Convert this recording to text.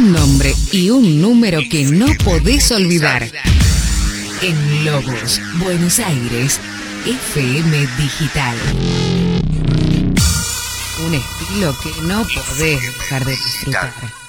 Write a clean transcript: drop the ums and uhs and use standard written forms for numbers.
un nombre y un número que no podés olvidar. En Lobos, Buenos Aires, FM Digital. Un estilo que no podés dejar de disfrutar.